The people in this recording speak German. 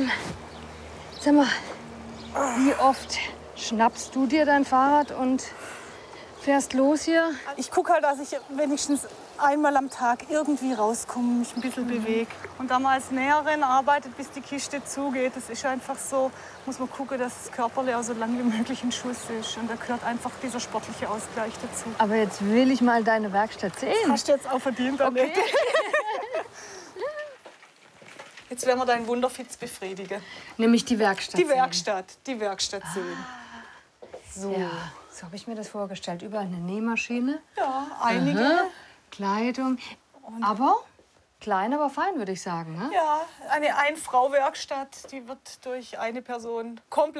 Sag mal, wie oft schnappst du dir dein Fahrrad und fährst los hier? Ich gucke halt, dass ich wenigstens einmal am Tag irgendwie rauskomme, mich ein bisschen bewege. Und da man als Näherin arbeitet, bis die Kiste zugeht, das ist einfach so, muss man gucken, dass das Körperle auch so lang wie möglich in Schuss ist. Und da gehört einfach dieser sportliche Ausgleich dazu. Aber jetzt will ich mal deine Werkstatt sehen. Das hast du jetzt auch verdient, Annette. Okay. Jetzt werden wir deinen Wunderfitz befriedigen. Nämlich die Werkstatt Die Werkstatt sehen. So. Ja, so habe ich mir das vorgestellt. Überall eine Nähmaschine. Ja, einige. Aha. Kleidung. Aber klein, aber fein, würde ich sagen. Ne? Ja, eine Ein-Frau-Werkstatt, die wird durch eine Person komplett